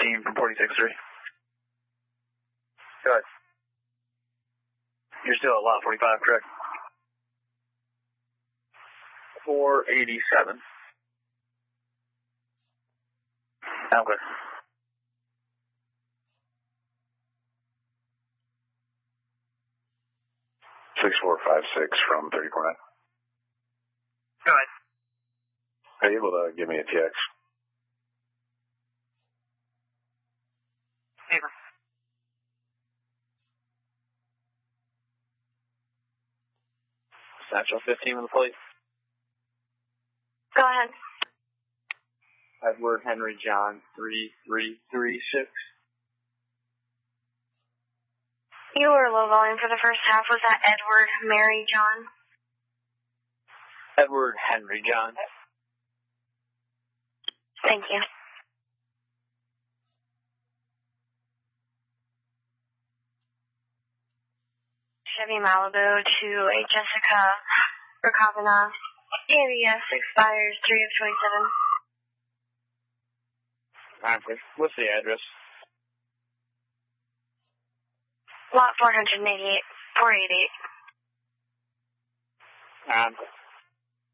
15 from 46-3. Go ahead. You're still at lot 45, correct? 487. I'm good. 6456 from 349. Go ahead. Are you able to give me a TX? Paper. Satchel 15 with the plate. Go ahead. Edward Henry John 3336. You were low volume for the first half. Was that Edward, Mary, John? Edward Henry John. Thank you. Chevy Malibu to a Jessica Rakavana. ABS expires 3 of 27. What's the address? Lot 488, 488.